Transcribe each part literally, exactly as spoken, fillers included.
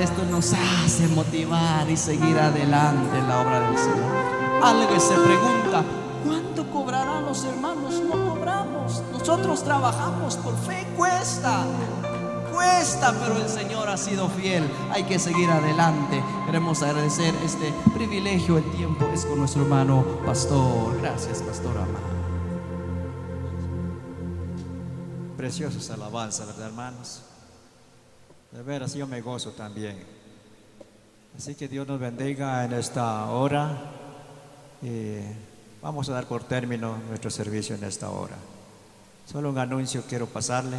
esto nos hace motivar y seguir adelante en la obra del Señor. Alguien se pregunta: ¿cuánto cobrarán los hermanos? No cobramos, nosotros trabajamos por fe. Cuesta, cuesta, pero el Señor ha sido fiel. Hay que seguir adelante. Queremos agradecer este privilegio. El tiempo es con nuestro hermano pastor. Gracias, pastor amado. Preciosas alabanzas, ¿verdad, hermanos? De veras, yo me gozo también. Así que Dios nos bendiga en esta hora. Y vamos a dar por término nuestro servicio en esta hora. Solo un anuncio quiero pasarle.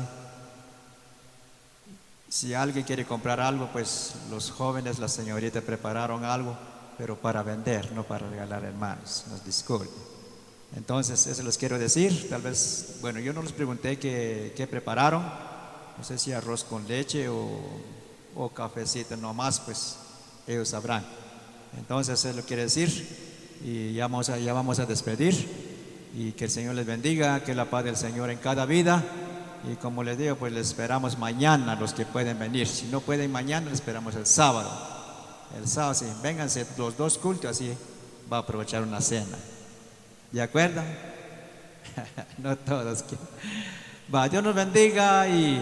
Si alguien quiere comprar algo, pues los jóvenes, las señoritas prepararon algo, pero para vender, no para regalar, hermanos. Nos disculpen. Entonces, eso les quiero decir. Tal vez, bueno, yo no les pregunté qué, qué prepararon. No sé si arroz con leche o, o cafecito nomás, pues ellos sabrán. Entonces, eso lo quiere decir. Y ya vamos, a, ya vamos a despedir. Y que el Señor les bendiga, que la paz del Señor en cada vida. Y como les digo, pues les esperamos mañana los que pueden venir. Si no pueden mañana, les esperamos el sábado. El sábado, sí, vénganse los dos cultos, así va a aprovechar una cena. ¿De acuerdo? No todos. Va, Dios nos bendiga. Y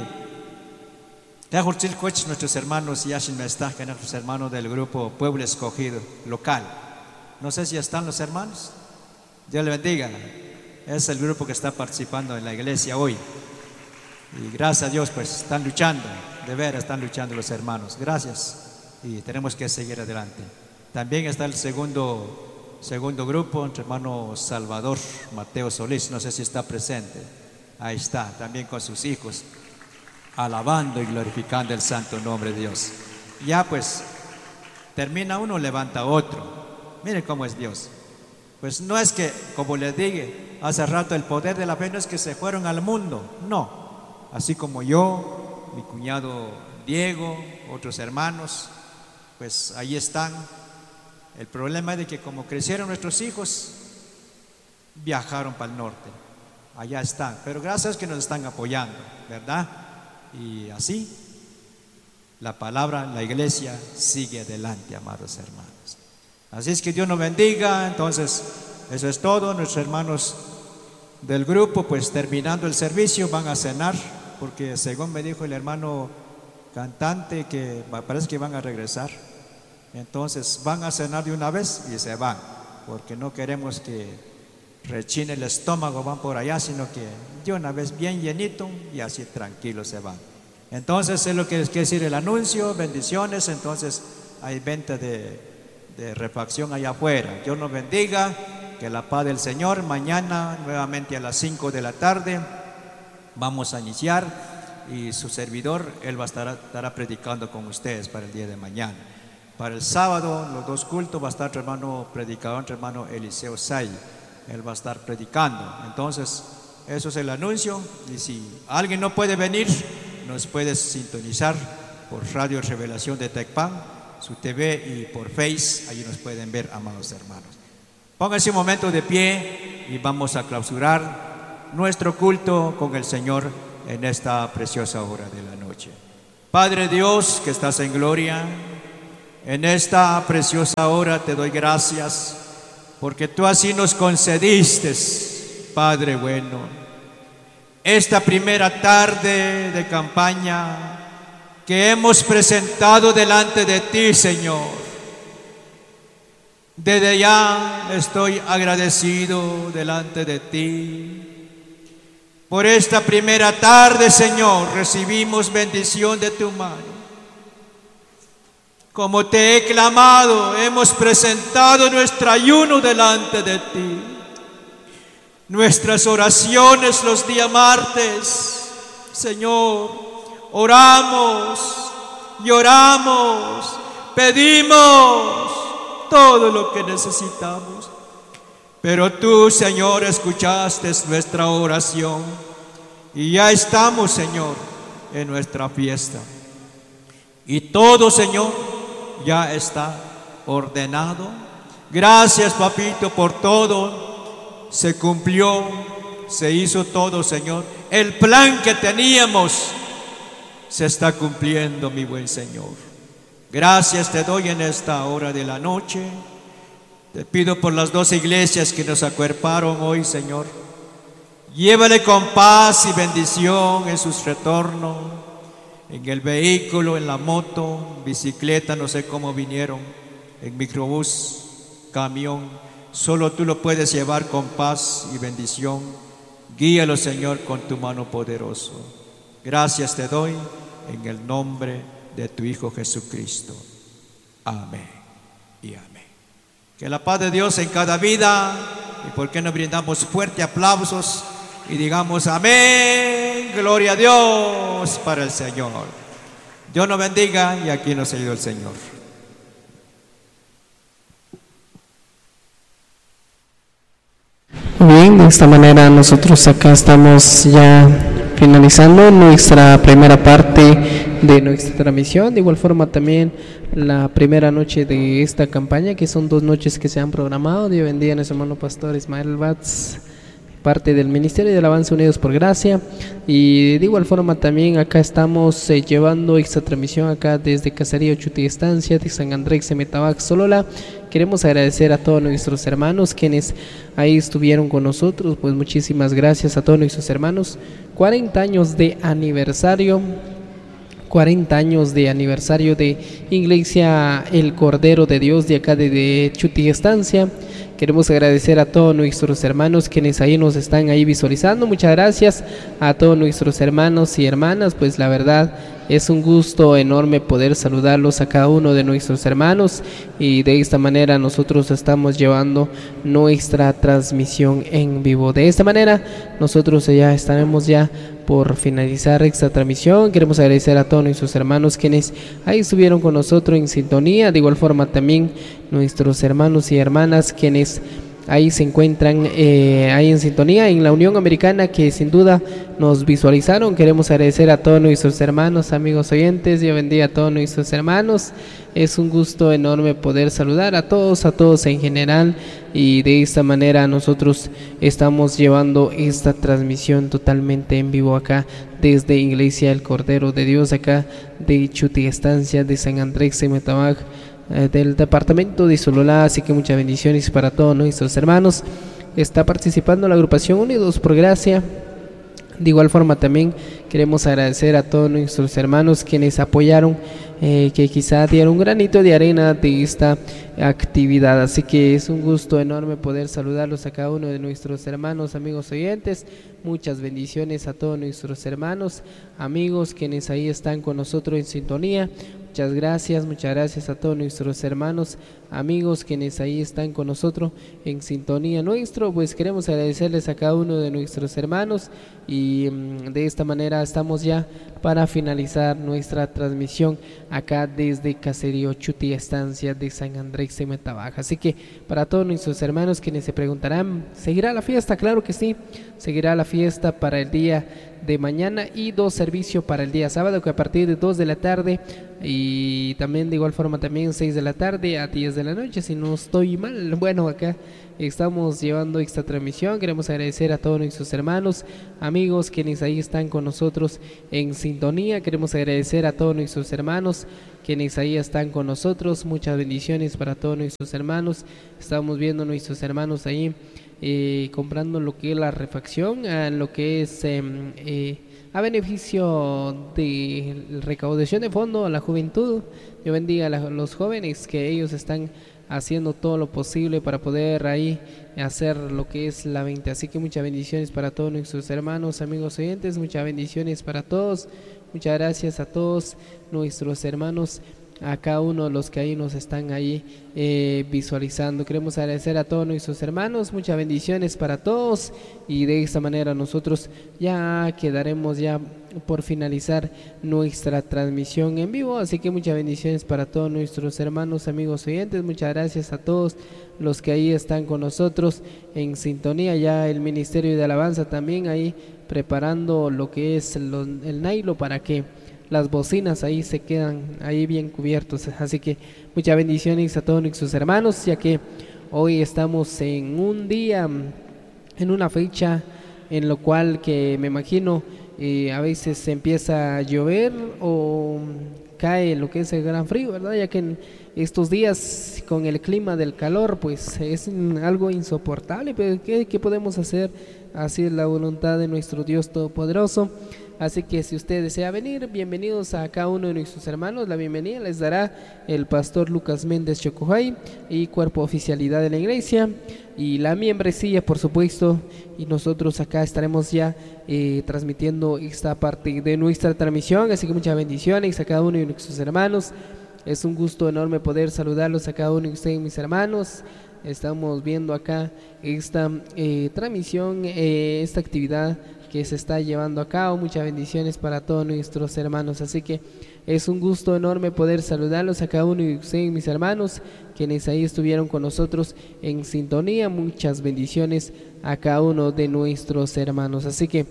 nuestros hermanos Yashin Mestaje, nuestros hermanos del grupo Pueblo Escogido local. No sé si están los hermanos. Dios le bendiga. Es el grupo que está participando en la iglesia hoy. Y gracias a Dios, pues están luchando. De veras están luchando los hermanos. Gracias. Y tenemos que seguir adelante. También está el segundo Segundo grupo, nuestro hermano Salvador Mateo Solís, no sé si está presente. Ahí está, también con sus hijos, alabando y glorificando el santo nombre de Dios. Ya pues, termina uno, levanta otro. Miren cómo es Dios. Pues no es que, como les dije hace rato, el poder de la fe no es que se fueron al mundo, no. Así como yo, mi cuñado Diego, otros hermanos, pues ahí están. El problema es de que como crecieron nuestros hijos, viajaron para el norte. Allá están, pero gracias que nos están apoyando, ¿verdad? Y así la palabra, la iglesia sigue adelante, amados hermanos. Así es que Dios nos bendiga. Entonces, eso es todo. Nuestros hermanos del grupo, pues terminando el servicio, van a cenar, porque según me dijo el hermano cantante, que parece que van a regresar. Entonces van a cenar de una vez y se van, porque no queremos que rechine el estómago, van por allá, sino que de una vez bien llenito y así tranquilo se van. Entonces es lo que les quiere decir el anuncio. Bendiciones. Entonces hay venta de, de refacción allá afuera. Dios nos bendiga, que la paz del Señor. Mañana nuevamente a las cinco de la tarde vamos a iniciar, y su servidor, él va a estar estará predicando con ustedes para el día de mañana. Para el sábado, los dos cultos, va a estar nuestro hermano predicador, nuestro hermano Eliseo Say. Él va a estar predicando. Entonces, eso es el anuncio. Y si alguien no puede venir, nos puede sintonizar por Radio Revelación de Tecpan, su T V, y por Face. Allí nos pueden ver, amados hermanos. Pónganse un momento de pie y vamos a clausurar nuestro culto con el Señor en esta preciosa hora de la noche. Padre Dios, que estás en gloria, en esta preciosa hora te doy gracias, porque tú así nos concediste, Padre bueno, esta primera tarde de campaña que hemos presentado delante de ti, Señor. Desde ya estoy agradecido delante de ti por esta primera tarde, Señor. Recibimos bendición de tu mano. Como te he clamado, hemos presentado nuestro ayuno delante de ti, nuestras oraciones los días martes. Señor, oramos, lloramos, pedimos todo lo que necesitamos. Pero tú, Señor, escuchaste nuestra oración y ya estamos, Señor, en nuestra fiesta. Y todo, Señor, ya está ordenado. Gracias, papito, por todo. Se cumplió, se hizo todo, Señor. El plan que teníamos se está cumpliendo, mi buen Señor. Gracias te doy en esta hora de la noche. Te pido por las dos iglesias que nos acuerparon hoy, Señor. Llévale con paz y bendición en sus retornos, en el vehículo, en la moto, bicicleta, no sé cómo vinieron, en microbús, camión. Solo tú lo puedes llevar con paz y bendición. Guíalo, Señor, con tu mano poderosa. Gracias te doy en el nombre de tu Hijo Jesucristo. Amén y amén. Que la paz de Dios en cada vida. ¿Y por qué no brindamos fuertes aplausos y digamos amén? Gloria a Dios para el Señor. Dios nos bendiga y aquí nos ha ido el Señor. Bien, de esta manera nosotros acá estamos ya finalizando nuestra primera parte de nuestra transmisión. De igual forma también la primera noche de esta campaña, que son dos noches que se han programado. Dios bendiga a nuestro hermano pastor Ismael Batz, parte del Ministerio de Alabanza Unidos por Gracia. Y de igual forma también acá estamos eh, llevando esta transmisión acá desde Caserío Chuti Estancia de San Andrés Semetabac, Solola. Queremos agradecer a todos nuestros hermanos quienes ahí estuvieron con nosotros. Pues muchísimas gracias a todos nuestros hermanos. cuarenta años de aniversario, cuarenta años de aniversario de Iglesia El Cordero de Dios de acá de, de Chuti Estancia. Queremos agradecer a todos nuestros hermanos quienes ahí nos están ahí visualizando. Muchas gracias a todos nuestros hermanos y hermanas. Pues la verdad es un gusto enorme poder saludarlos a cada uno de nuestros hermanos, y de esta manera nosotros estamos llevando nuestra transmisión en vivo. De esta manera nosotros ya estaremos ya por finalizar esta transmisión. Queremos agradecer a todos nuestros hermanos quienes ahí estuvieron con nosotros en sintonía. De igual forma también nuestros hermanos y hermanas quienes ahí se encuentran eh, ahí en sintonía en la Unión Americana, que sin duda nos visualizaron. Queremos agradecer a todos nuestros hermanos, amigos oyentes. Dios bendiga a todos nuestros hermanos. Es un gusto enorme poder saludar a todos, a todos en general, y de esta manera nosotros estamos llevando esta transmisión totalmente en vivo acá desde Iglesia El Cordero de Dios, acá de Chuti Estancia de San Andrés Semetabac, del departamento de Sololá. Así que muchas bendiciones para todos nuestros hermanos. Está participando la agrupación Unidos por Gracia. De igual forma también queremos agradecer a todos nuestros hermanos quienes apoyaron, eh, que quizá dieron un granito de arena de esta actividad. Así que es un gusto enorme poder saludarlos a cada uno de nuestros hermanos, amigos oyentes. Muchas bendiciones a todos nuestros hermanos, amigos quienes ahí están con nosotros en sintonía. Muchas gracias, muchas gracias a todos nuestros hermanos, amigos quienes ahí están con nosotros en sintonía nuestro. Pues queremos agradecerles a cada uno de nuestros hermanos, y um, de esta manera estamos ya para finalizar nuestra transmisión acá desde Caserío Chuti Estancia de San Andrés Semetabac. Así que para todos nuestros hermanos quienes se preguntarán, ¿seguirá la fiesta? Claro que sí, seguirá la fiesta para el día de mañana y dos servicios para el día sábado, que a partir de dos de la tarde, y también de igual forma también seis de la tarde a diez de la noche, si no estoy mal. Bueno, acá estamos llevando esta transmisión. Queremos agradecer a todos nuestros hermanos, amigos quienes ahí están con nosotros en sintonía. Queremos agradecer a todos nuestros hermanos quienes ahí están con nosotros. Muchas bendiciones para todos nuestros hermanos. Estamos viendo nuestros hermanos ahí eh, comprando lo que es la refacción, a lo que es eh, eh, a beneficio de recaudación de fondo a la juventud. Yo bendiga a la, los jóvenes, que ellos están haciendo todo lo posible para poder ahí hacer lo que es la venta. Así que muchas bendiciones para todos nuestros hermanos, amigos oyentes. Muchas bendiciones para todos. Muchas gracias a todos nuestros hermanos, a cada uno de los que ahí nos están ahí eh, visualizando. Queremos agradecer a todos nuestros hermanos. Muchas bendiciones para todos, y de esta manera nosotros ya quedaremos ya por finalizar nuestra transmisión en vivo. Así que muchas bendiciones para todos nuestros hermanos, amigos oyentes. Muchas gracias a todos los que ahí están con nosotros en sintonía. Ya el Ministerio de Alabanza también ahí preparando lo que es lo, el nailo, para que las bocinas ahí se quedan ahí bien cubiertos. Así que muchas bendiciones a todos nuestros hermanos, ya que hoy estamos en un día, en una fecha en lo cual que me imagino eh, a veces empieza a llover o cae lo que es el gran frío, ¿verdad? Ya que en estos días con el clima del calor pues es algo insoportable, pero ¿qué, qué podemos hacer? Así es la voluntad de nuestro Dios Todopoderoso. Así que si usted desea venir, bienvenidos a cada uno de nuestros hermanos. La bienvenida les dará el pastor Lucas Méndez Chocojay y cuerpo oficialidad de la iglesia y la membresía, por supuesto. Y nosotros acá estaremos ya eh, transmitiendo esta parte de nuestra transmisión. Así que muchas bendiciones a cada uno de nuestros hermanos. Es un gusto enorme poder saludarlos a cada uno de ustedes, mis hermanos. Estamos viendo acá esta eh, transmisión, eh, esta actividad que se está llevando a cabo. Muchas bendiciones para todos nuestros hermanos. Así que es un gusto enorme poder saludarlos a cada uno de ustedes, mis hermanos, quienes ahí estuvieron con nosotros en sintonía. Muchas bendiciones a cada uno de nuestros hermanos. Así que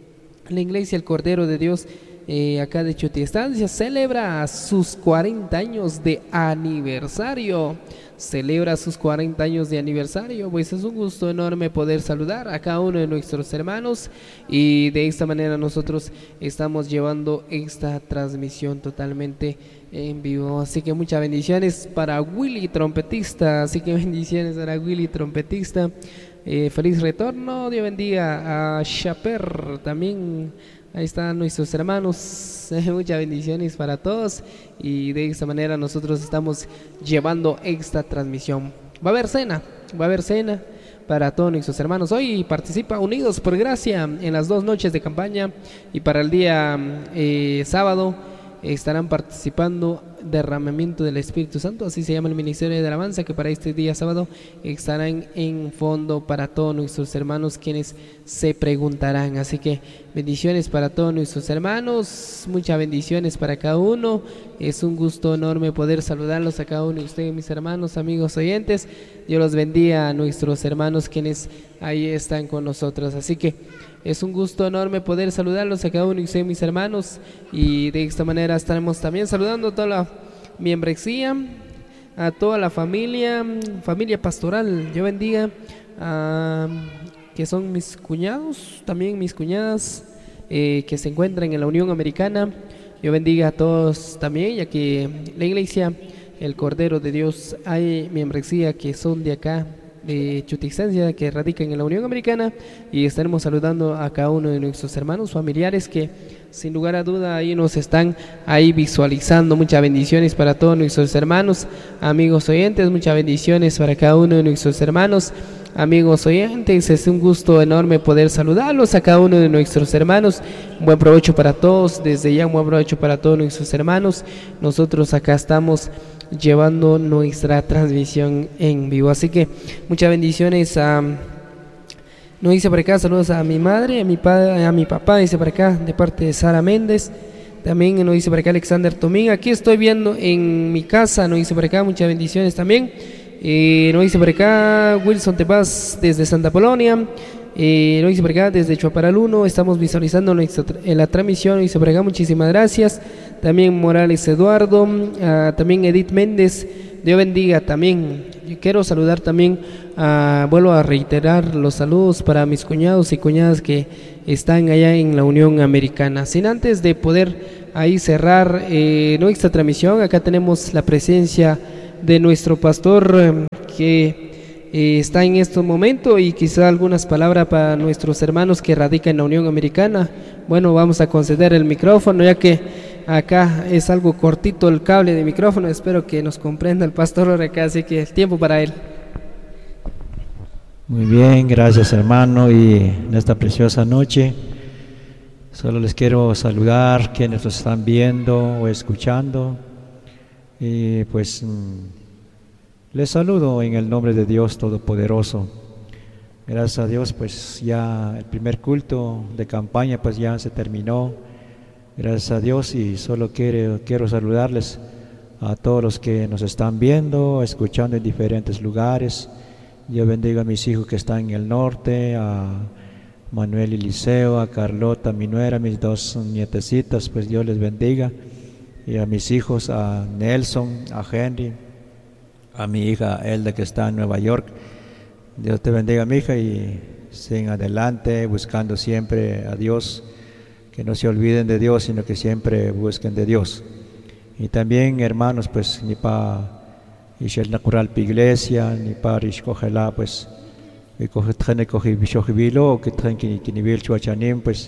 la iglesia El Cordero de Dios eh, acá de Chutiestancia celebra sus cuarenta años de aniversario. Celebra sus cuarenta años de aniversario. Pues es un gusto enorme poder saludar a cada uno de nuestros hermanos, y de esta manera nosotros estamos llevando esta transmisión totalmente en vivo. Así que muchas bendiciones para Willy Trompetista. Así que bendiciones para Willy Trompetista. Eh, feliz retorno. Dios bendiga a Chaper también. Ahí están nuestros hermanos. Eh, muchas bendiciones para todos. Y de esta manera nosotros estamos llevando esta transmisión. Va a haber cena, va a haber cena para todos nuestros hermanos. Hoy participa Unidos por Gracia en las dos noches de campaña. Y para el día eh, sábado estarán participando Derramamiento del Espíritu Santo, así se llama el Ministerio de Alabanza, que para este día sábado estarán en fondo para todos nuestros hermanos quienes se preguntarán. Así que bendiciones para todos nuestros hermanos, muchas bendiciones para cada uno. Es un gusto enorme poder saludarlos a cada uno de ustedes, mis hermanos, amigos oyentes. Dios los bendiga a nuestros hermanos quienes ahí están con nosotros. Así que es un gusto enorme poder saludarlos a cada uno de ustedes, mis hermanos, y de esta manera estaremos también saludando a toda la membresía, a toda la familia, familia pastoral. Yo bendiga a que son mis cuñados, también mis cuñadas eh, que se encuentran en la Unión Americana. Yo bendiga a todos también, ya que la iglesia El Cordero de Dios hay membresía que son de acá de Chutistancia, que radican en la Unión Americana, y estaremos saludando a cada uno de nuestros hermanos familiares que sin lugar a duda ahí nos están ahí visualizando. Muchas bendiciones para todos nuestros hermanos, amigos oyentes. Muchas bendiciones para cada uno de nuestros hermanos, amigos oyentes. Es un gusto enorme poder saludarlos a cada uno de nuestros hermanos. Un buen provecho para todos, desde ya un buen provecho para todos nuestros hermanos. Nosotros acá estamos llevando nuestra transmisión en vivo. Así que muchas bendiciones a, nos dice por acá, saludos a mi madre, a mi padre, a mi papá, dice por acá, de parte de Sara Méndez. También nos dice por acá Alexander Tomín, aquí estoy viendo en mi casa, nos dice por acá, muchas bendiciones también. Eh, nos dice por acá Wilson Tepaz desde Santa Polonia. Eh, nos dice por acá desde Chuaparaluno, estamos visualizando nuestra, en la transmisión. Nos dice por acá, muchísimas gracias. También Morales Eduardo, uh, también Edith Méndez, Dios bendiga también. Yo quiero saludar también, uh, vuelvo a reiterar los saludos para mis cuñados y cuñadas que están allá en la Unión Americana. Sin antes de poder ahí cerrar eh, nuestra transmisión, acá tenemos la presencia de nuestro pastor eh, que eh, está en este momento, y quizá algunas palabras para nuestros hermanos que radican en la Unión Americana. Bueno, vamos a conceder el micrófono, ya que acá es algo cortito el cable de micrófono. Espero que nos comprenda el pastor acá, así que el tiempo para él. Muy bien, gracias hermano. Y en esta preciosa noche solo les quiero saludar quienes nos están viendo o escuchando, y pues les saludo en el nombre de Dios Todopoderoso. Gracias a Dios, pues ya el primer culto de campaña pues ya se terminó. Gracias a Dios, y solo quiero, quiero saludarles a todos los que nos están viendo, escuchando en diferentes lugares. Yo bendigo a mis hijos que están en el norte, a Manuel y Liceo, a Carlota, mi nuera, mis dos nietecitas, pues Dios les bendiga. Y a mis hijos, a Nelson, a Henry, a mi hija Elda que está en Nueva York. Dios te bendiga, mi hija, y sigan adelante buscando siempre a Dios. Que no se olviden de Dios, sino que siempre busquen de Dios. Y también, hermanos, pues ni para el natural iglesia, ni para escogerla, pues y coger tren coger bichojibilo, que tren que que nivel chuachanim, pues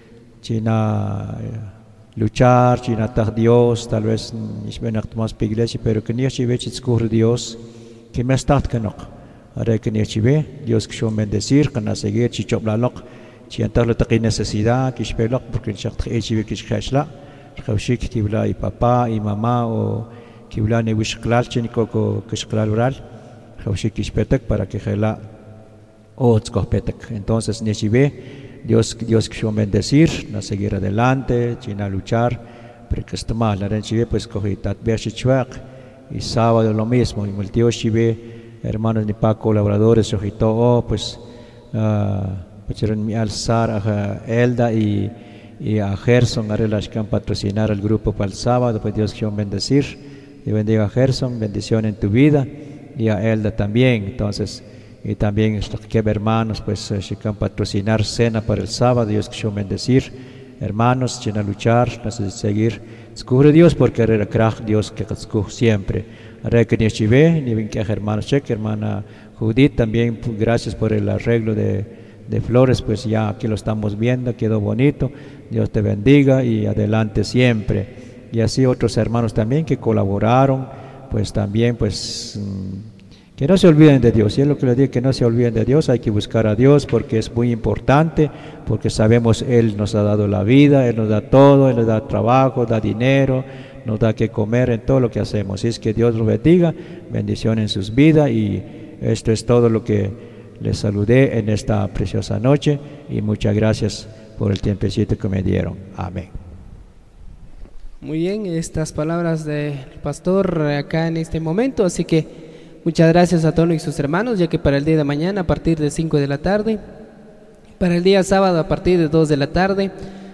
china luchar, china tar Dios, tal vez ni se ven más iglesia, pero que ni se ve chiscur Dios, que me start que no. Ahora que ni se ve, Dios que yo bendecir, que na seguir chichoblalok, chiantar la taqui necesidad, que se pelok, porque ni se ve que se khashla, khawshik que bla y papá y mamá o que bla ne wishklal chiniko que se oral, khawshik que se petak para que jela o tzkohpetek. Entonces ni se ve, Dios Dios que yo bendecir, na seguir adelante, china luchar, pero que está mal, la se ve pues cogitat beachichuak y sábado lo mismo, y multio se ve hermanos ni pa colaboradores, ojito, oh, pues uh, mi alzar a Elda y, y a Gerson, a las que han patrocinar el grupo para el sábado, pues Dios quiera bendecir, y bendiga a Gerson, bendición en tu vida, y a Elda también. Entonces, y también estos que hermanos, pues que han patrocinar cena para el sábado, Dios quiera bendecir, hermanos, sin luchar, sin seguir, descubre Dios porque era Dios que descubre siempre. Que ni chive, ni bien que hermana Cheque, hermana Judith, también gracias por el arreglo de, de flores, pues ya aquí lo estamos viendo, quedó bonito, Dios te bendiga y adelante siempre. Y así otros hermanos también que colaboraron, pues también, pues que no se olviden de Dios, y es lo que les digo, que no se olviden de Dios, hay que buscar a Dios porque es muy importante, porque sabemos Él nos ha dado la vida, Él nos da todo, Él nos da trabajo, da dinero, nos da que comer en todo lo que hacemos. Y es que Dios los bendiga, bendición en sus vidas, y esto es todo lo que les saludé en esta preciosa noche, y muchas gracias por el tiempecito que me dieron. Amén. Muy bien, estas palabras del pastor acá en este momento, así que muchas gracias a Tono y sus hermanos, ya que para el día de mañana a partir de cinco de la tarde, para el día sábado a partir de dos de la tarde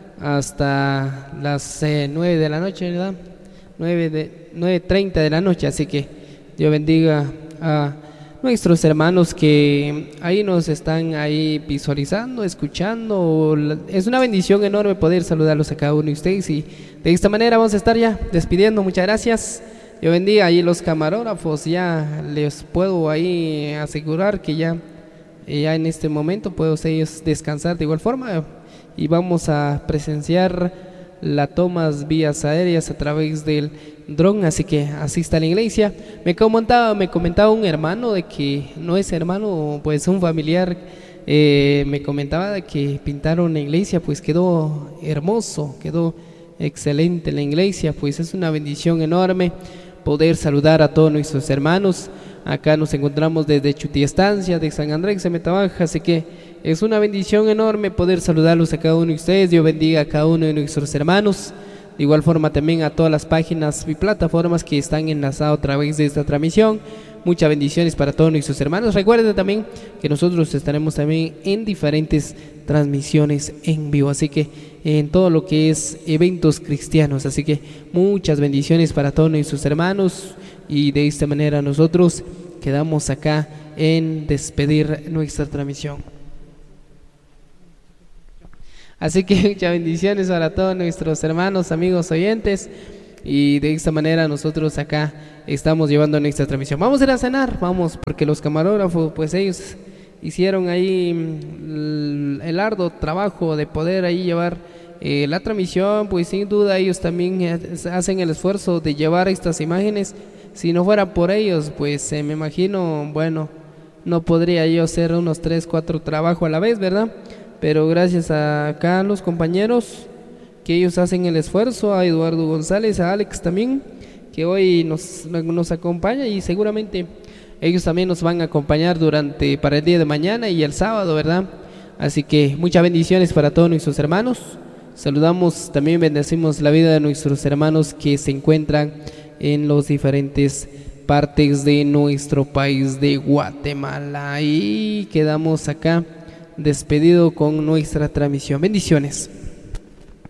hasta las eh, nueve de la noche, ¿verdad? nueve treinta de la noche, así que Dios bendiga a nuestros hermanos que ahí nos están ahí visualizando, escuchando. Es una bendición enorme poder saludarlos a cada uno de ustedes, y de esta manera vamos a estar ya despidiendo. Muchas gracias, Dios bendiga. Ahí los camarógrafos, ya les puedo ahí asegurar que ya, ya en este momento pueden ellos descansar de igual forma, y vamos a presenciar la tomas vías aéreas a través del dron, así que así está la iglesia. Me comentaba, me comentaba un hermano de que no es hermano, pues un familiar, eh, me comentaba de que pintaron la iglesia, pues quedó hermoso, quedó excelente la iglesia, pues es una bendición enorme poder saludar a todos nuestros hermanos. Acá nos encontramos desde Chutiestancia, de San Andrés, de Metabaja, así que es una bendición enorme poder saludarlos a cada uno de ustedes. Dios bendiga a cada uno de nuestros hermanos. De igual forma también a todas las páginas y plataformas que están enlazadas a través de esta transmisión. Muchas bendiciones para todos nuestros hermanos. Recuerden también que nosotros estaremos también en diferentes transmisiones en vivo, así que en todo lo que es eventos cristianos. Así que muchas bendiciones para todos nuestros hermanos, y de esta manera nosotros quedamos acá en despedir nuestra transmisión. Así que muchas bendiciones para todos nuestros hermanos, amigos oyentes, y de esta manera nosotros acá estamos llevando nuestra transmisión. Vamos a ir a cenar, vamos, porque los camarógrafos, pues ellos hicieron ahí el arduo trabajo de poder ahí llevar eh, la transmisión, pues sin duda ellos también hacen el esfuerzo de llevar estas imágenes. Si no fuera por ellos, pues eh, me imagino, bueno, no podría yo hacer unos tres, cuatro trabajos a la vez, ¿verdad? Pero gracias a acá los compañeros que ellos hacen el esfuerzo, a Eduardo González, a Alex también, que hoy nos, nos acompaña, y seguramente ellos también nos van a acompañar durante para el día de mañana y el sábado, ¿verdad? Así que muchas bendiciones para todos nuestros hermanos. Saludamos, también bendecimos la vida de nuestros hermanos que se encuentran en las diferentes partes de nuestro país de Guatemala, y quedamos acá despedido con nuestra transmisión. Bendiciones.